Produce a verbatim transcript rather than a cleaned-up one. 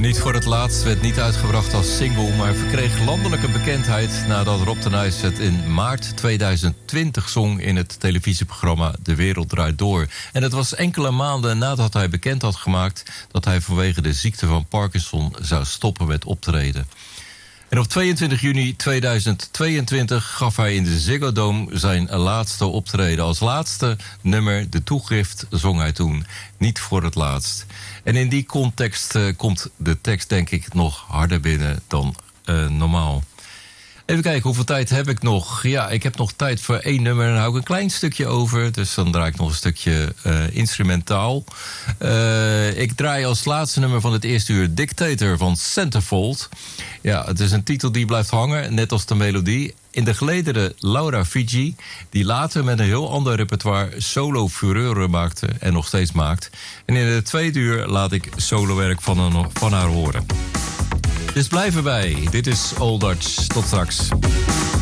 Niet voor het laatst werd niet uitgebracht als single, maar verkreeg landelijke bekendheid nadat Rob de Nijs het in maart tweeduizend twintig zong in het televisieprogramma De Wereld Draait Door. En het was enkele maanden nadat hij bekend had gemaakt dat hij vanwege de ziekte van Parkinson zou stoppen met optreden. En op tweeëntwintig juni tweeduizend tweeëntwintig gaf hij in de Ziggo Dome zijn laatste optreden. Als laatste nummer, De Toegift, zong hij toen. Niet voor het laatst. En in die context uh, komt de tekst denk ik nog harder binnen dan uh, normaal. Even kijken, hoeveel tijd heb ik nog? Ja, ik heb nog tijd voor één nummer. Dan hou ik een klein stukje over. Dus dan draai ik nog een stukje uh, instrumentaal. Uh, ik draai als laatste nummer van het eerste uur Dictator van Centerfold. Ja, het is een titel die blijft hangen, net als de melodie. In de gelederen Laura Fiji, die later met een heel ander repertoire solo fureuren maakte en nog steeds maakt. En in het tweede uur laat ik solowerk van, een, van haar horen. Dus blijf erbij. Dit is Old Dutch. Tot straks.